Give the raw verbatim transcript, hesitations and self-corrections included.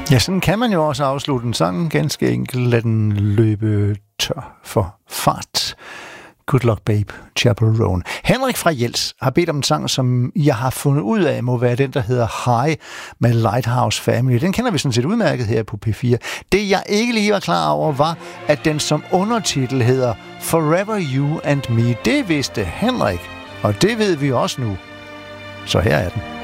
Ja, sådan kan man jo også afslutte en sang, ganske enkelt lade den løbe tør for fart. Good Luck Babe, Chaperone. Henrik fra Jels har bedt om en sang, som jeg har fundet ud af, må være den, der hedder High med Lighthouse Family. Den kender vi sådan set udmærket her på P fire. Det, jeg ikke lige var klar over, var, at den som undertitel hedder Forever You and Me. Det vidste Henrik, og det ved vi også nu. Så her er den.